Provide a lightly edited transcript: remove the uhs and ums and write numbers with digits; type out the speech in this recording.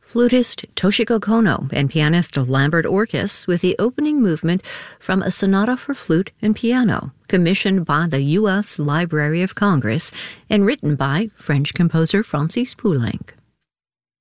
flutist Toshiko Kono and pianist Lambert Orkis with the opening movement from a sonata for flute and piano, commissioned by the U.S. Library of Congress and written by French composer Francis Poulenc.